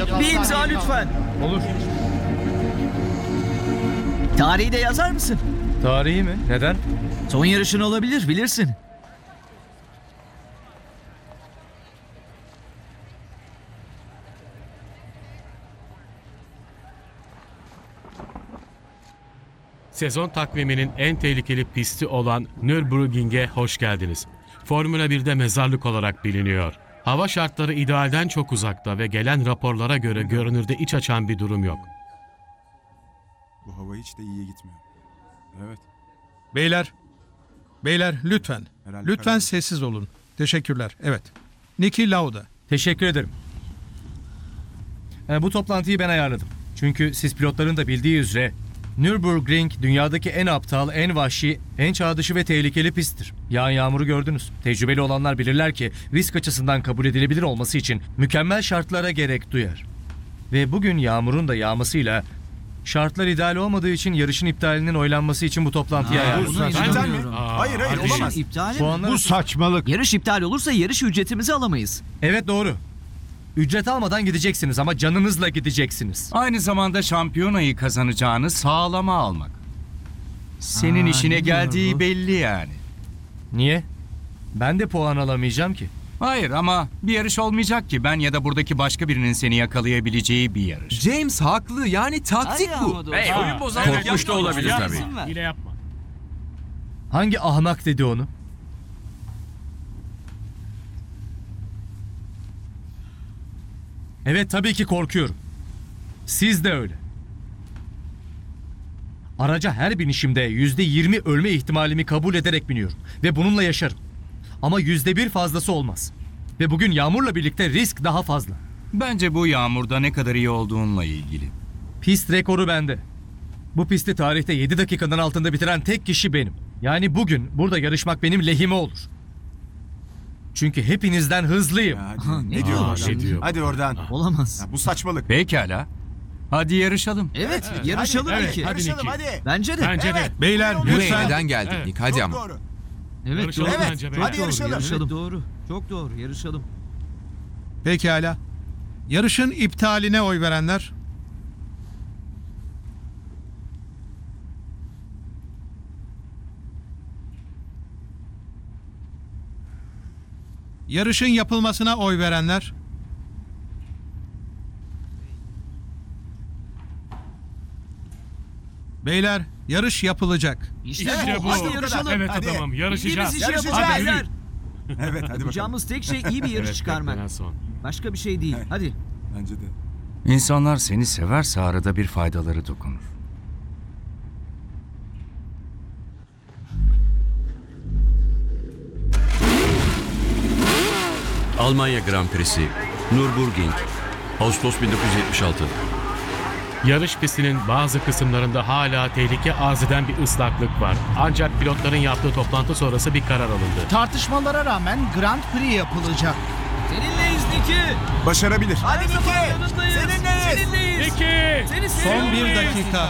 Bir imza lütfen. Olur. Tarihi de yazar mısın? Tarihi mi? Neden? Son yarışın olabilir, bilirsin. Sezon takviminin en tehlikeli pisti olan Nürburgring'e hoş geldiniz. Formula 1'de mezarlık olarak biliniyor. Hava şartları idealden çok uzakta ve gelen raporlara göre görünürde iç açan bir durum yok. Bu hava hiç de iyiye gitmiyor. Evet. Beyler lütfen. Herhalde Lütfen karar sessiz olun. Teşekkürler. Evet. Niki Lauda. Teşekkür ederim. Bu toplantıyı ben ayarladım. Çünkü siz pilotların da bildiği üzere Nürburgring dünyadaki en aptal, en vahşi, en çağ dışı ve tehlikeli pisttir. Yağan yağmuru gördünüz. Tecrübeli olanlar bilirler ki risk açısından kabul edilebilir olması için mükemmel şartlara gerek duyar. Ve bugün yağmurun da yağmasıyla şartlar ideal olmadığı için yarışın iptalinin oylanması için bu toplantıyı ayarladım. Buna inanamıyorum. Hayır olamaz. İptal mi? Puanlar... Bu saçmalık. Yarış iptal olursa yarış ücretimizi alamayız. Evet doğru. Ücret almadan gideceksiniz ama canınızla gideceksiniz. Aynı zamanda şampiyonayı kazanacağını sağlama almak. Senin işine ne geldiği diyor bu? belli yani. Niye? Ben de puan alamayacağım ki. Hayır ama bir yarış olmayacak ki ben ya da buradaki başka birinin seni yakalayabileceği bir yarış. James haklı, yani taktik bu. oyun bozan Korkmuş da olabilir tabii. Hile yapma. Hangi ahmak dedi onu? Evet tabii ki korkuyorum. Siz de öyle. Araca her binişimde %20 ölme ihtimalimi kabul ederek biniyorum. Ve bununla yaşarım. Ama %1 fazlası olmaz. Ve bugün yağmurla birlikte risk daha fazla. Bence bu yağmurda ne kadar iyi olduğunla ilgili. Pist rekoru bende. Bu pisti tarihte 7 dakikanın altında bitiren tek kişi benim. Yani bugün burada yarışmak benim lehime olur. Çünkü hepinizden hızlıyım. Ya hadi. Ha, ne ne diyor diyor adam? Ne diyor? Hadi oradan. Olamaz. Ya bu saçmalık. Pekala. Hadi yarışalım. Evet, yarışalım hadi, Niki. hadi. Yarışalım hadi. Bence de. Bence de. Evet. Beyler Buraya Buraya lütfen. neden geldik Evet. Nick? Hadi Çok ama. doğru. Evet, Yarışalım doğru. bence be. Hadi Doğru, yarışalım. Evet, doğru. Çok doğru, yarışalım. Pekala. Yarışın iptaline oy verenler. Yarışın yapılmasına oy verenler. Beyler, yarış yapılacak. İşte İşte bu. bu. Hadi yarışalım. Evet Hadi. adamım yarışacağız. İşi yapacağız Yarışacağız. beyler. Evet hadi bakalım. Yapacağımız tek şey iyi bir yarış Evet, çıkarmak. en son. Başka bir şey değil. Evet. Hadi. Bence de. İnsanlar seni severse arada bir faydaları dokunur. Almanya Grand Prix'si, Nürburgring, Ağustos 1976. Yarış pistinin bazı kısımlarında hala tehlike arz eden bir ıslaklık var. Ancak pilotların yaptığı toplantı sonrası bir karar alındı. Tartışmalara rağmen Grand Prix yapılacak. Seninleyiz Niki. Başarabilir. Hadi Niki. Yanındayız. Seninleyiz. Seninleyiz. İki. Seni Son seviyorum. bir dakika.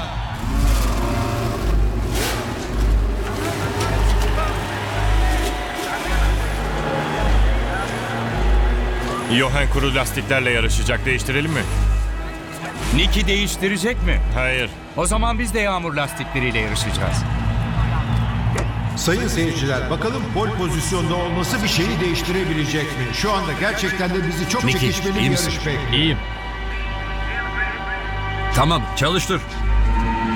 Johan kuru lastiklerle yarışacak. Değiştirelim mi? Nick'i değiştirecek mi? Hayır. O zaman biz de yağmur lastikleriyle yarışacağız. Sayın seyirciler, bakalım pol pozisyonda olması bir şeyi değiştirebilecek mi? Şu anda gerçekten de bizi çok Nicky, çekişmeli bir iyi yarış misin? bekliyor. İyiyim. Tamam, çalıştır.